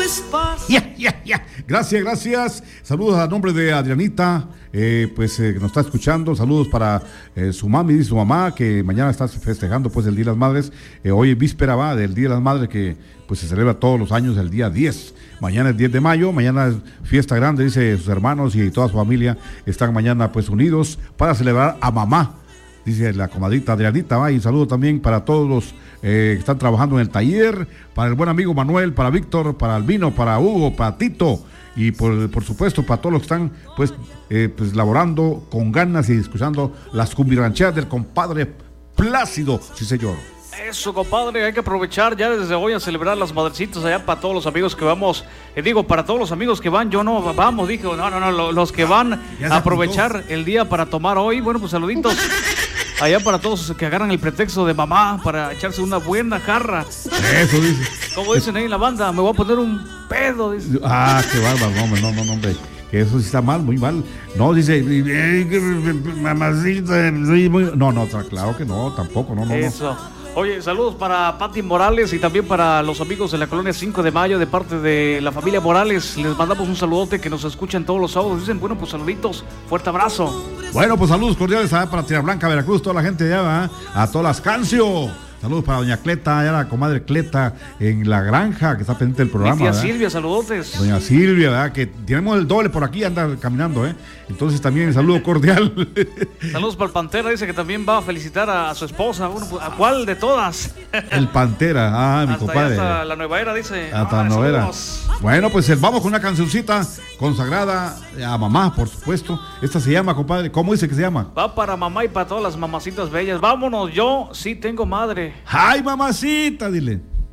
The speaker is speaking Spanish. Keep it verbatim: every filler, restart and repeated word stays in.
es paz. Ya, ya, ya. Gracias, gracias. Saludos a nombre de Adrianita, eh, pues eh, que nos está escuchando. Saludos para eh, su mami y su mamá, que mañana está festejando pues el Día de las Madres. Eh, hoy es víspera va del Día de las Madres, que pues se celebra todos los años el día diez. Mañana es diez de mayo, mañana es fiesta grande, dice sus hermanos y toda su familia están mañana pues unidos para celebrar a mamá, dice la comadrita Adrianita, va, y saludo también para todos los eh, que están trabajando en el taller, para el buen amigo Manuel, para Víctor, para Albino, para Hugo, para Tito, y por, por supuesto para todos los que están pues, eh, pues laborando con ganas y escuchando las cumbirrancheras del compadre Plácido, sí señor. Eso, compadre, hay que aprovechar ya desde hoy a celebrar las madrecitas allá para todos los amigos que vamos, eh, digo, para todos los amigos que van, yo no, vamos, dije, no, no, no, los que van a aprovechar el día para tomar hoy, bueno, pues saluditos allá para todos que agarran el pretexto de mamá para echarse una buena jarra. Eso dice. Como dicen ahí en la banda, me voy a poner un pedo, dice. Ah, qué bárbaro, no, no, no, no, hombre. Que eso sí está mal, muy mal. No, dice, mamacita, no, no, claro que no, tampoco, no, no. Eso. No. Oye, saludos para Pati Morales y también para los amigos de la colonia cinco de mayo de parte de la familia Morales. Les mandamos un saludote que nos escuchan todos los sábados. Dicen, bueno, pues saluditos, fuerte abrazo. Bueno, pues saludos cordiales ¿eh? Para Tierra Blanca, Veracruz, toda la gente allá, ¿eh? A todas las Cancio. Saludos para doña Cleta, allá la comadre Cleta en la granja que está pendiente del programa. Mi tía ¿verdad? Silvia, saludotes. Doña Silvia, ¿verdad? Que tenemos el doble por aquí, anda caminando, ¿eh? Entonces también saludo cordial. Saludos para el Pantera, dice que también va a felicitar a, a su esposa. Bueno, ¿a cuál de todas? El Pantera, ah, mi hasta compadre. Hasta la nueva era, dice. Hasta ah, la nueva era. Saludos. Bueno, pues vamos con una cancioncita consagrada a mamá, por supuesto. Esta se llama, compadre, ¿cómo dice que se llama? Va para mamá y para todas las mamacitas bellas. Vámonos, yo sí tengo madre. ¡Ay, mamacita! Dile.